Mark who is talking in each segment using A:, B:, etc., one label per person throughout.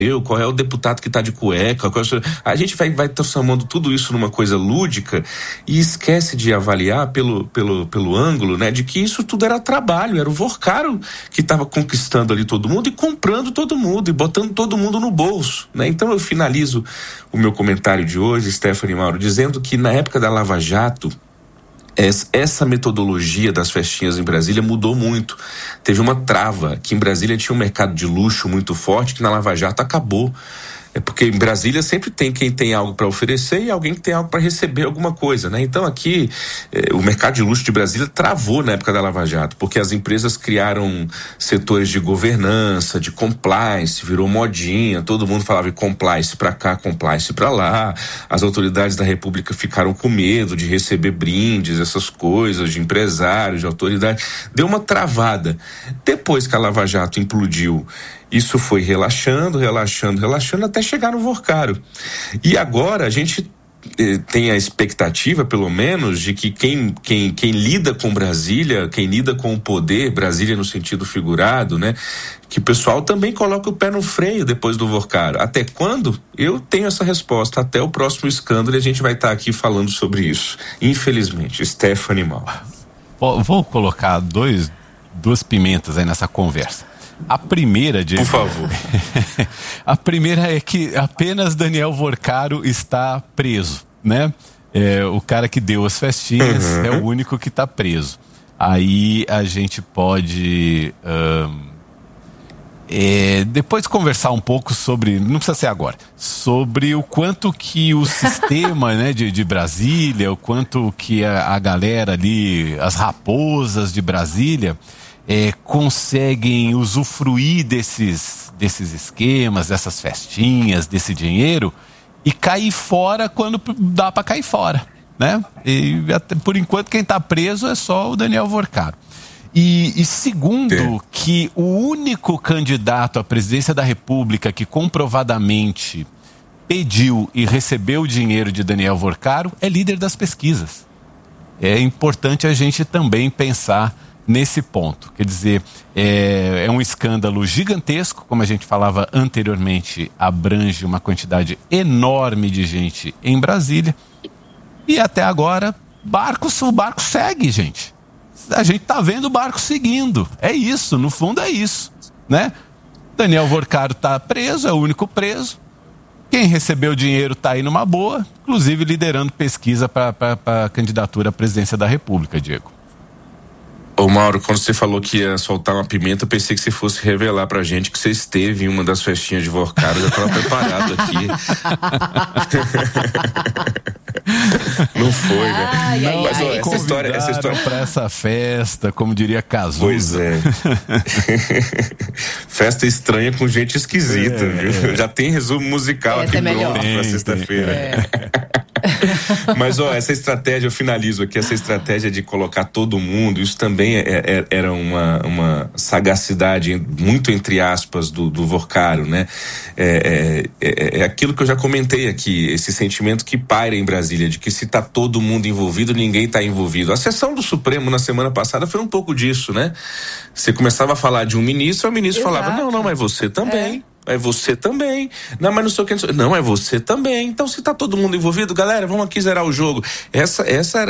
A: qual é o deputado que está de cueca, a gente vai transformando tudo isso numa coisa lúdica e esquece de avaliar pelo ângulo, né, de que isso tudo era trabalho, era o Vorcaro que estava conquistando ali todo mundo e comprando todo mundo e botando todo mundo no bolso, né? Então eu finalizo o meu comentário de hoje, Stephanie e Mauro, dizendo que na época da Lava Jato, essa metodologia das festinhas em Brasília mudou muito. Teve uma trava, que em Brasília tinha um mercado de luxo muito forte, que na Lava Jato acabou. É porque em Brasília sempre tem quem tem algo para oferecer e alguém que tem algo para receber alguma coisa, né? Então aqui o mercado de luxo de Brasília travou na época da Lava Jato, porque as empresas criaram setores de governança, de compliance, virou modinha, todo mundo falava de compliance para cá, compliance para lá. As autoridades da República ficaram com medo de receber brindes, essas coisas, de empresários, de autoridade. Deu uma travada. Depois que a Lava Jato implodiu, isso foi relaxando até chegar no Vorcaro. E agora a gente tem a expectativa, pelo menos, de que quem lida com Brasília, quem lida com o poder, Brasília no sentido figurado, né, que o pessoal também coloca o pé no freio depois do Vorcaro. Até quando? Eu tenho essa resposta. Até o próximo escândalo e a gente vai estar aqui falando sobre isso. Infelizmente. Stephanie Mal.
B: Vou colocar duas pimentas aí nessa conversa. A primeira, Diego,
A: por favor.
B: A primeira é que apenas Daniel Vorcaro está preso, né? O cara que deu as festinhas é o único que está preso. Aí a gente pode depois conversar um pouco sobre, não precisa ser agora, sobre o quanto que o sistema né, de Brasília, o quanto que a galera ali, as raposas de Brasília, conseguem usufruir desses esquemas, dessas festinhas, desse dinheiro e cair fora quando dá para cair fora, né? E por enquanto quem está preso é só o Daniel Vorcaro. E segundo, que o único candidato à presidência da República que comprovadamente pediu e recebeu o dinheiro de Daniel Vorcaro é líder das pesquisas. É importante a gente também pensar nesse ponto. Quer dizer, é um escândalo gigantesco, como a gente falava anteriormente, abrange uma quantidade enorme de gente em Brasília e até agora o barco segue, gente. A gente tá vendo o barco seguindo. É isso, no fundo é isso, né? Daniel Vorcaro tá preso, é o único preso. Quem recebeu o dinheiro tá aí numa boa, inclusive liderando pesquisa para a candidatura à presidência da República, Diego.
A: Ô Mauro, quando você falou que ia soltar uma pimenta, eu pensei que você fosse revelar pra gente que você esteve em uma das festinhas de Vorcaro. Eu já tava preparado aqui. Não foi, né?
B: Mas ó, essa história para essa festa, como diria Cazuza.
A: Pois é. Festa estranha com gente esquisita, viu? Já tem resumo musical aqui pronto pra sexta-feira. Mas ó, essa estratégia, eu finalizo aqui, essa estratégia de colocar todo mundo, isso também era uma sagacidade, muito entre aspas, do Vorcaro, né? É aquilo que eu já comentei aqui, esse sentimento que paira em Brasília, de que se tá todo mundo envolvido, ninguém tá envolvido. A sessão do Supremo na semana passada foi um pouco disso, né? Você começava a falar de um ministro, o ministro falava, não, mas você também. É você também. Não, mas não sei o que. Não, é você também. Então, se tá todo mundo envolvido, galera, vamos aqui zerar o jogo. Essa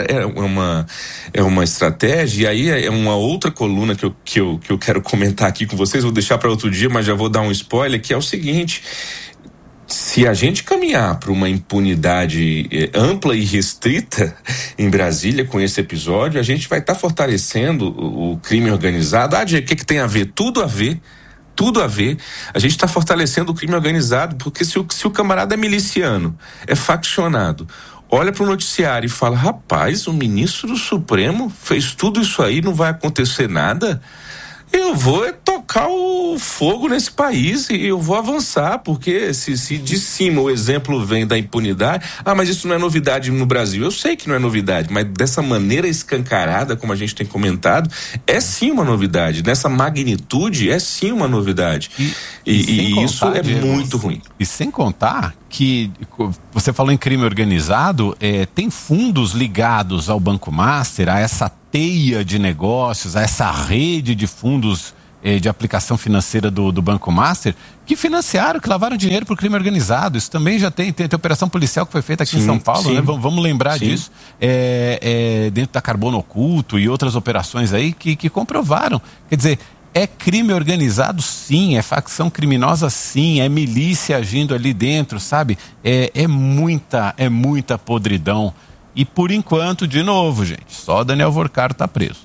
A: é uma estratégia, e aí é uma outra coluna que eu quero comentar aqui com vocês. Vou deixar para outro dia, mas já vou dar um spoiler, que é o seguinte: se a gente caminhar para uma impunidade ampla e restrita em Brasília com esse episódio, a gente vai estar fortalecendo o crime organizado. Diego, o que tem a ver? Tudo a ver. A gente está fortalecendo o crime organizado, porque se o camarada é miliciano, é faccionado, olha para o noticiário e fala, rapaz, o ministro do Supremo fez tudo isso aí, não vai acontecer nada, eu vou tocar o fogo nesse país e eu vou avançar, porque se de cima o exemplo vem da impunidade, mas isso não é novidade no Brasil. Eu sei que não é novidade, mas dessa maneira escancarada, como a gente tem comentado, é sim uma novidade. Nessa magnitude, é sim uma novidade. E isso é muito ruim.
B: E sem contar que, você falou em crime organizado, tem fundos ligados ao Banco Master, a essa teia de negócios, a essa rede de fundos de aplicação financeira do Banco Master, que financiaram, que lavaram dinheiro para o crime organizado. Isso também já tem operação policial que foi feita aqui em São Paulo, né? Vamos lembrar disso. Dentro da Carbono Oculto e outras operações aí que comprovaram. Quer dizer, é crime organizado, sim, é facção criminosa, sim, é milícia agindo ali dentro, sabe? É muita podridão. E por enquanto, de novo, gente, só Daniel Vorcaro tá preso.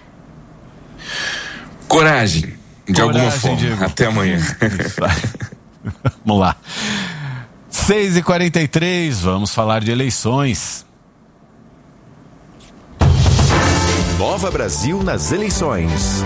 A: Coragem, de alguma forma. Diego. Até amanhã.
B: Vamos lá. 6h43, vamos falar de eleições.
C: Nova Brasil nas eleições.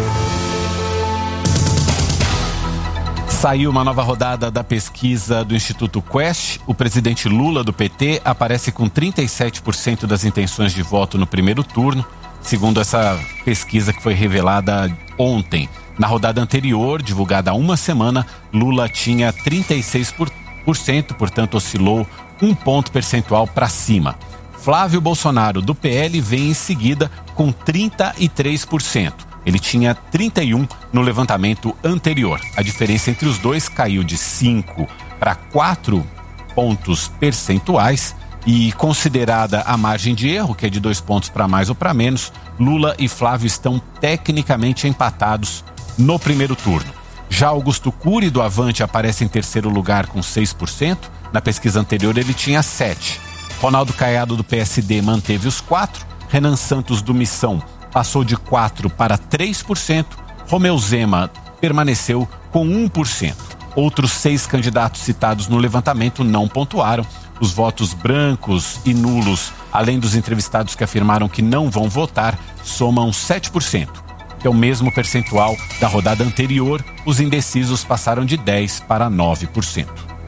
B: Saiu uma nova rodada da pesquisa do Instituto Quest. O presidente Lula, do PT, aparece com 37% das intenções de voto no primeiro turno, segundo essa pesquisa que foi revelada ontem. Na rodada anterior, divulgada há uma semana, Lula tinha 36%, portanto oscilou 1 ponto percentual para cima. Flávio Bolsonaro, do PL, vem em seguida com 33%. Ele tinha 31% no levantamento anterior. A diferença entre os dois caiu de 5 para 4 pontos percentuais. E considerada a margem de erro, que é de 2 pontos para mais ou para menos, Lula e Flávio estão tecnicamente empatados no primeiro turno. Já Augusto Cury, do Avante, aparece em terceiro lugar com 6%. Na pesquisa anterior ele tinha 7%. Ronaldo Caiado, do PSD, manteve os 4%. Renan Santos, do Missão, passou de 4% para 3%. Romeu Zema permaneceu com 1%. Outros 6 candidatos citados no levantamento não pontuaram. Os votos brancos e nulos, além dos entrevistados que afirmaram que não vão votar, somam 7%, que é o mesmo percentual da rodada anterior. Os indecisos passaram de 10% para 9%.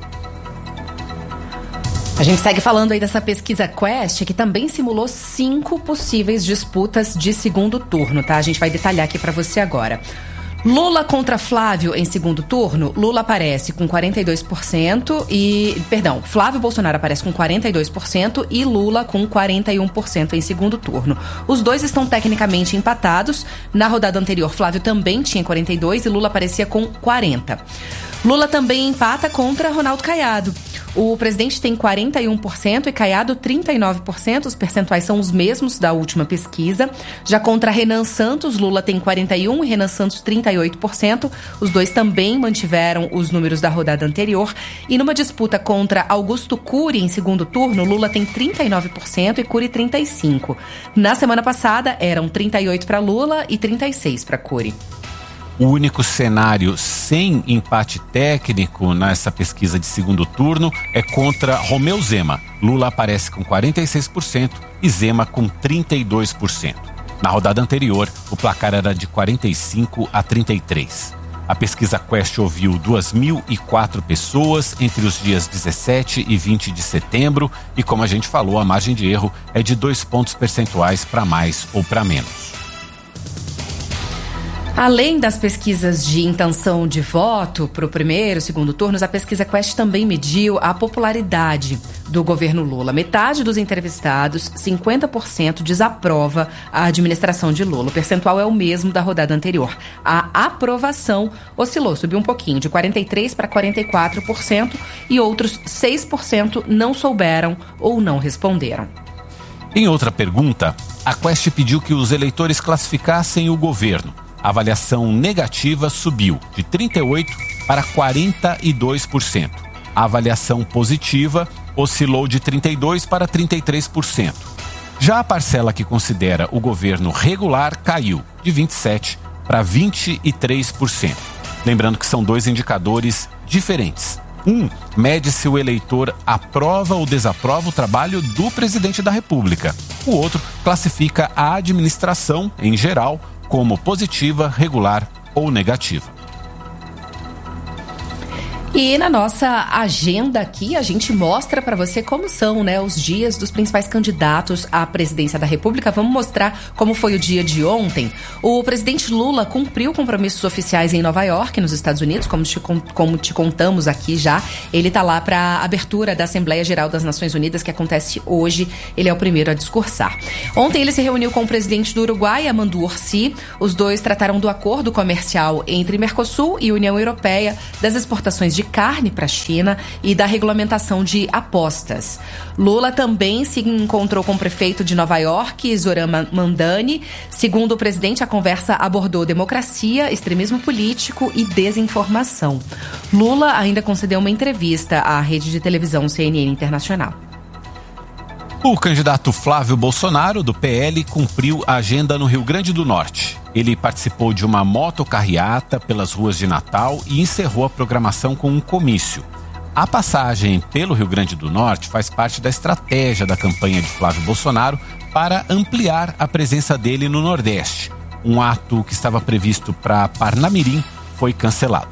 D: A gente segue falando aí dessa pesquisa Quest, que também simulou 5 possíveis disputas de segundo turno, tá? A gente vai detalhar aqui para você agora. Lula contra Flávio em segundo turno, Lula aparece com 42% Flávio Bolsonaro aparece com 42% e Lula com 41% em segundo turno. Os dois estão tecnicamente empatados. Na rodada anterior, Flávio também tinha 42% e Lula aparecia com 40%. Lula também empata contra Ronaldo Caiado. O presidente tem 41% e Caiado 39%. Os percentuais são os mesmos da última pesquisa. Já contra Renan Santos, Lula tem 41% e Renan Santos 38%. Os dois também mantiveram os números da rodada anterior. E numa disputa contra Augusto Cury em segundo turno, Lula tem 39% e Cury 35%. Na semana passada, eram 38% para Lula e 36% para Cury.
B: O único cenário sem empate técnico nessa pesquisa de segundo turno é contra Romeu Zema. Lula aparece com 46% e Zema com 32%. Na rodada anterior, o placar era de 45% a 33%. A pesquisa Quest ouviu 2.004 pessoas entre os dias 17 e 20 de setembro e, como a gente falou, a margem de erro é de 2 pontos percentuais para mais ou para menos.
D: Além das pesquisas de intenção de voto para o primeiro e segundo turnos, a pesquisa Quest também mediu a popularidade do governo Lula. Metade dos entrevistados, 50%, desaprova a administração de Lula. O percentual é o mesmo da rodada anterior. A aprovação oscilou, subiu um pouquinho, de 43% para 44%, e outros 6% não souberam ou não responderam.
B: Em outra pergunta, a Quest pediu que os eleitores classificassem o governo. A avaliação negativa subiu de 38% para 42%. A avaliação positiva oscilou de 32% para 33%. Já a parcela que considera o governo regular caiu de 27% para 23%. Lembrando que são 2 indicadores diferentes. Mede se o eleitor aprova ou desaprova o trabalho do presidente da República. O outro classifica a administração, em geral, como positiva, regular ou negativa.
D: E na nossa agenda aqui, a gente mostra para você como são, né, os dias dos principais candidatos à presidência da República. Vamos mostrar como foi o dia de ontem. O presidente Lula cumpriu compromissos oficiais em Nova York, nos Estados Unidos, como te contamos aqui já. Ele está lá para a abertura da Assembleia Geral das Nações Unidas, que acontece hoje. Ele é o primeiro a discursar. Ontem ele se reuniu com o presidente do Uruguai, Armando Orsi. Os dois trataram do acordo comercial entre Mercosul e União Europeia, das exportações de carne para a China e da regulamentação de apostas. Lula também se encontrou com o prefeito de Nova York, Zoran Mamdani. Segundo o presidente, a conversa abordou democracia, extremismo político e desinformação. Lula ainda concedeu uma entrevista à rede de televisão CNN Internacional.
B: O candidato Flávio Bolsonaro, do PL, cumpriu a agenda no Rio Grande do Norte. Ele participou de uma motocarreata pelas ruas de Natal e encerrou a programação com um comício. A passagem pelo Rio Grande do Norte faz parte da estratégia da campanha de Flávio Bolsonaro para ampliar a presença dele no Nordeste. Um ato que estava previsto para Parnamirim foi cancelado.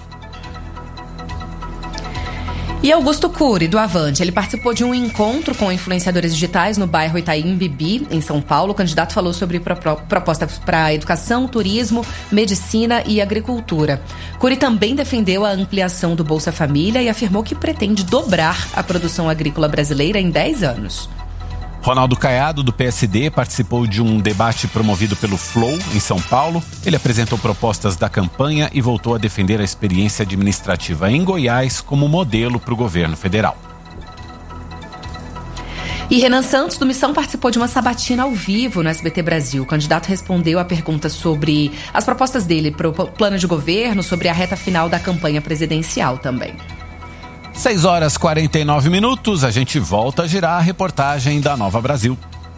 D: E Augusto Cury, do Avante, ele participou de um encontro com influenciadores digitais no bairro Itaim Bibi, em São Paulo. O candidato falou sobre propostas para educação, turismo, medicina e agricultura. Cury também defendeu a ampliação do Bolsa Família e afirmou que pretende dobrar a produção agrícola brasileira em 10 anos.
B: Ronaldo Caiado, do PSD, participou de um debate promovido pelo Flow, em São Paulo. Ele apresentou propostas da campanha e voltou a defender a experiência administrativa em Goiás como modelo para o governo federal.
D: E Renan Santos, do Missão, participou de uma sabatina ao vivo no SBT Brasil. O candidato respondeu a perguntas sobre as propostas dele para o plano de governo, sobre a reta final da campanha presidencial também.
B: 6h49, a gente volta a girar a reportagem da Nova Brasil.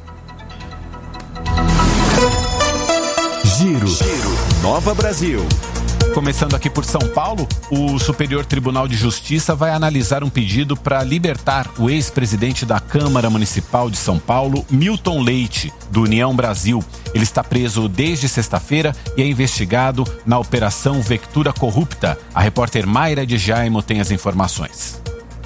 C: Giro Nova Brasil.
B: Começando aqui por São Paulo, o Superior Tribunal de Justiça vai analisar um pedido para libertar o ex-presidente da Câmara Municipal de São Paulo, Milton Leite, do União Brasil. Ele está preso desde sexta-feira e é investigado na Operação Vectura Corrupta. A repórter Mayra de Jaimo tem as informações.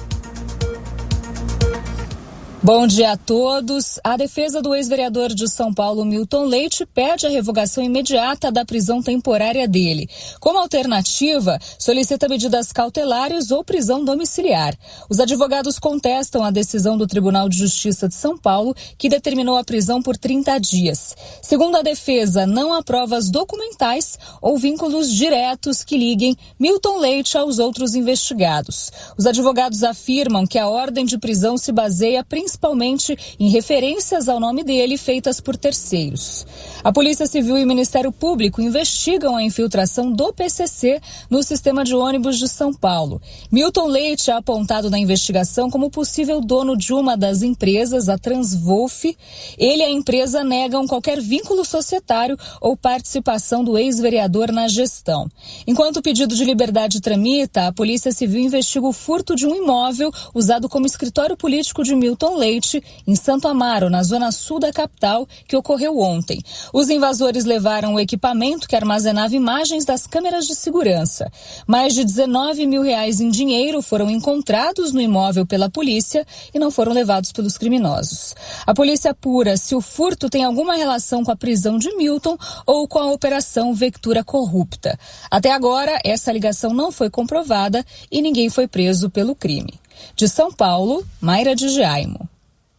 E: Bom dia a todos. A defesa do ex-vereador de São Paulo, Milton Leite, pede a revogação imediata da prisão temporária dele. Como alternativa, solicita medidas cautelares ou prisão domiciliar. Os advogados contestam a decisão do Tribunal de Justiça de São Paulo, que determinou a prisão por 30 dias. Segundo a defesa, não há provas documentais ou vínculos diretos que liguem Milton Leite aos outros investigados. Os advogados afirmam que a ordem de prisão se baseia principalmente em referências ao nome dele feitas por terceiros. A Polícia Civil e o Ministério Público investigam a infiltração do PCC no sistema de ônibus de São Paulo. Milton Leite é apontado na investigação como possível dono de uma das empresas, a Transwolf. Ele e a empresa negam qualquer vínculo societário ou participação do ex-vereador na gestão. Enquanto o pedido de liberdade tramita, a Polícia Civil investiga o furto de um imóvel usado como escritório político de Milton Leite, em Santo Amaro, na zona sul da capital, que ocorreu ontem. Os invasores levaram o equipamento que armazenava imagens das câmeras de segurança. Mais de R$19 mil em dinheiro foram encontrados no imóvel pela polícia e não foram levados pelos criminosos. A polícia apura se o furto tem alguma relação com a prisão de Milton ou com a Operação Vectura Corrupta. Até agora, essa ligação não foi comprovada e ninguém foi preso pelo crime. De São Paulo, Mayra de Jaimo.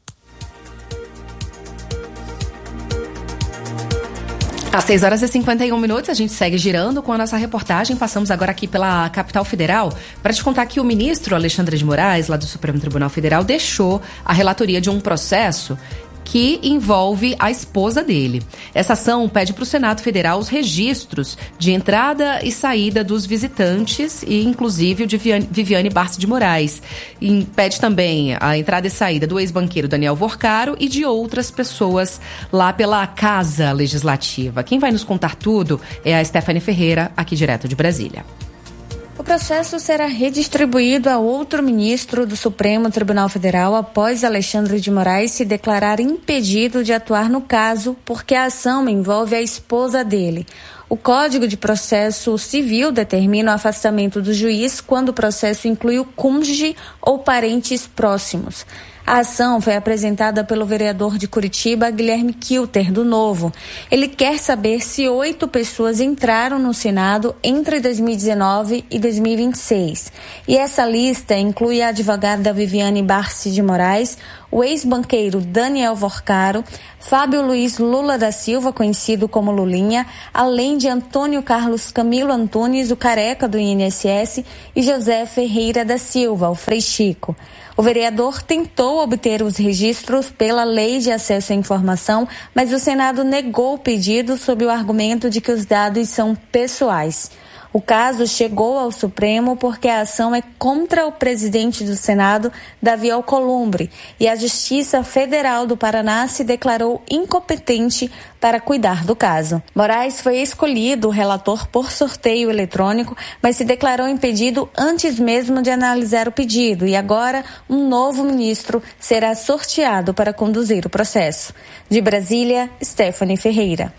D: Às 6h51, a gente segue girando com a nossa reportagem. Passamos agora aqui pela capital federal para te contar que o ministro Alexandre de Moraes, lá do Supremo Tribunal Federal, deixou a relatoria de um processo que envolve a esposa dele. Essa ação pede para o Senado Federal os registros de entrada e saída dos visitantes e, inclusive, o de Viviane Barça de Moraes. E pede também a entrada e saída do ex-banqueiro Daniel Vorcaro e de outras pessoas lá pela Casa Legislativa. Quem vai nos contar tudo é a Stephanie Ferreira, aqui direto de Brasília.
F: O processo será redistribuído a outro ministro do Supremo Tribunal Federal após Alexandre de Moraes se declarar impedido de atuar no caso, porque a ação envolve a esposa dele. O Código de Processo Civil determina o afastamento do juiz quando o processo inclui o cônjuge ou parentes próximos. A ação foi apresentada pelo vereador de Curitiba, Guilherme Kilter, do Novo. Ele quer saber se 8 pessoas entraram no Senado entre 2019 e 2026. E essa lista inclui a advogada Viviane Barci de Moraes, o ex-banqueiro Daniel Vorcaro, Fábio Luiz Lula da Silva, conhecido como Lulinha, além de Antônio Carlos Camilo Antunes, o careca do INSS, e José Ferreira da Silva, o Frei Chico. O vereador tentou obter os registros pela Lei de Acesso à Informação, mas o Senado negou o pedido sob o argumento de que os dados são pessoais. O caso chegou ao Supremo porque a ação é contra o presidente do Senado, Davi Alcolumbre, e a Justiça Federal do Paraná se declarou incompetente para cuidar do caso. Moraes foi escolhido relator por sorteio eletrônico, mas se declarou impedido antes mesmo de analisar o pedido, e agora um novo ministro será sorteado para conduzir o processo. De Brasília, Stephanie Ferreira.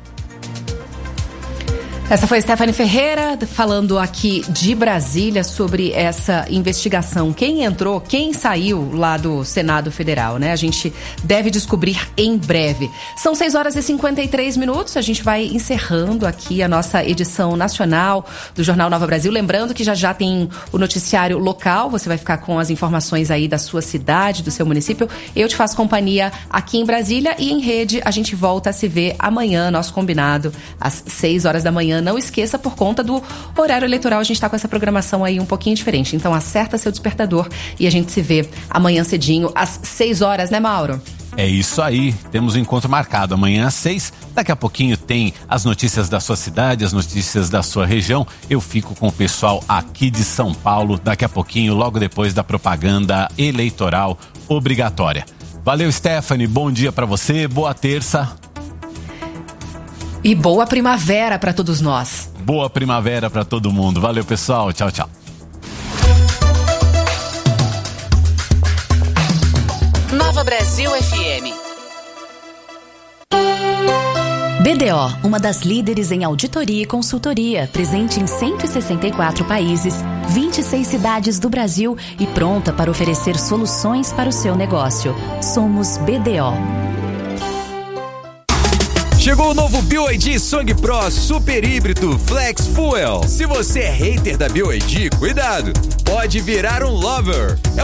D: Essa foi Stephanie Ferreira falando aqui de Brasília sobre essa investigação. Quem entrou, quem saiu lá do Senado Federal, né? A gente deve descobrir em breve. São 6h53, a gente vai encerrando aqui a nossa edição nacional do Jornal Nova Brasil. Lembrando que já tem o noticiário local, você vai ficar com as informações aí da sua cidade, do seu município. Eu te faço companhia aqui em Brasília e em rede a gente volta a se ver amanhã, nosso combinado, às 6 horas da manhã. Não esqueça, por conta do horário eleitoral, a gente está com essa programação aí um pouquinho diferente. Então acerta seu despertador e a gente se vê amanhã cedinho, às 6 horas, né, Mauro?
B: É isso aí, temos um encontro marcado amanhã às 6. Daqui a pouquinho tem as notícias da sua cidade, as notícias da sua região. Eu fico com o pessoal aqui de São Paulo, daqui a pouquinho, logo depois da propaganda eleitoral obrigatória. Valeu, Stephanie, bom dia pra você, boa terça.
D: E boa primavera para todos nós.
B: Boa primavera para todo mundo. Valeu, pessoal. Tchau, tchau.
G: Nova Brasil FM.
H: BDO, uma das líderes em auditoria e consultoria, presente em 164 países, 26 cidades do Brasil e pronta para oferecer soluções para o seu negócio. Somos BDO.
C: Chegou o novo BYD Song Pro Super Híbrido Flex Fuel. Se você é hater da BYD, cuidado, pode virar um lover. É